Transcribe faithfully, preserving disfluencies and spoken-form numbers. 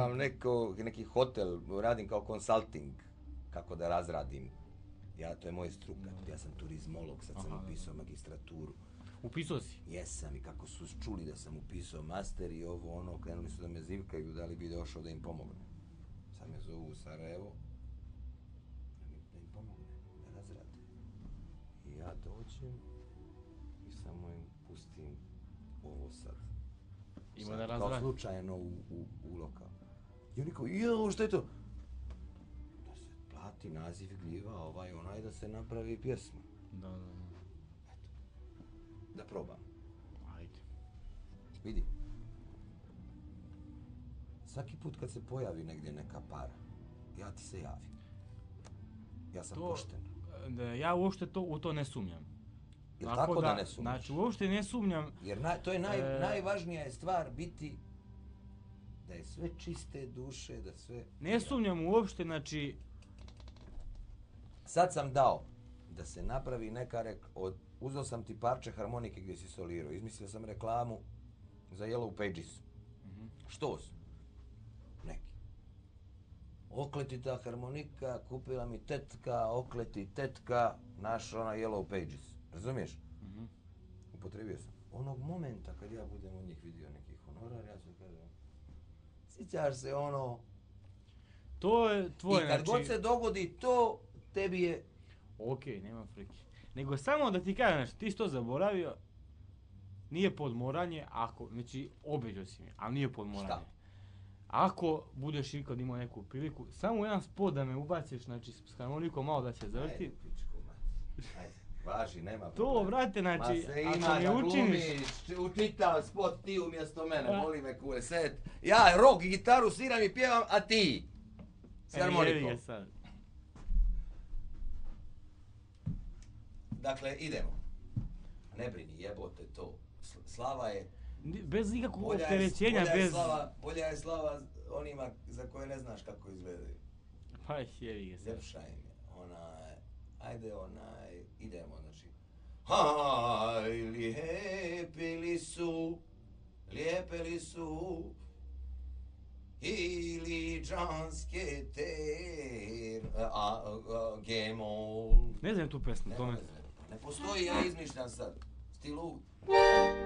imam neko, neki hotel, radim kao konsulting, kako da razradim. Ja, to je moj struka, ja sam turizmolog, sad sam upisao magistraturu. Upisao si? Jesam, i kako su čuli da sam upisao master i ovo ono, krenuli su da me zivkaju, da li bi došao da im pomogne. Sad me zovu u Sarajevo, da im pomogne, da razrade. I ja dođem i samo im pustim ovo sad. Ima sad, da kao razrade. slučajno u, u, u lokal. I oni kao, jao, šta je to? Da se plati naziv gljiva, ovaj, onaj, da se napravi pjesma. Da, da, da. Da probam. Ajde. Vidi. Svaki put kad se pojavi negdje neka para, ja ti se javim. Ja sam To, pošten. da, ja uopšte to, u to ne sumnjam. Jel tako da ne sumnjaš? Znači, uopšte ne sumnjam. Jer na, to je naj, E, najvažnija je stvar biti da je sve čiste duše, da sve... Ne sumnjam uopšte, znači, Sad sam dao da se napravi neka rek... Od, uzeo sam ti parče harmonike gdje si solirao. Izmislio sam reklamu za Yellow Pages. Mhm. Što su? Neki. Okletita harmonika, kupila mi tetka, okleti tetka, naš ona Yellow Pages. Razumiješ? Mhm. Upotrebio sam. Onog momenta kad ja budem od njih vidio neki honorar, ja ću kažem, sjećaš se ono... To je tvoje, I kad znači... god se dogodi to, tebi je... Okej, nema frike. Nego samo da ti kažem, znači, ti si to zaboravio, nije podmoranje, ako, znači, obećao si mi, ali nije podmoranje. Šta? Ako budeš ikad imao neku priliku, samo jedan spot da me ubaciš, znači, s harmonikom malo da se zavrti. Ajde, pičku, mati. Ajde, važi, nema To, problema. vrate, znači, Ma se ako ima mi da učiniš... glumiš, učitav spot ti umjesto mene, A. boli me kule, set. Ja rock i gitaru sviram i pjevam, a ti? S E, jebi harmonikom. ga sad. Dakle, idemo. Ne brini, jebote to. S- Slava je... Ni- Bez nikakvog Bolja je, opterećenja, bolja je bez... slava, bolja je slava onima za koje ne znaš kako izgledaju. Pa jebi ga sad. Ljepša im je. Onaj, ajde onaj, idemo, znači. Aj, lijepi li su, lijepe li su, iliđanske ter, a, a, a, gemol. Ne znam tu pesmu, to Nema ne... veze. Ne postoji, ja izmišljam sad. Stilu,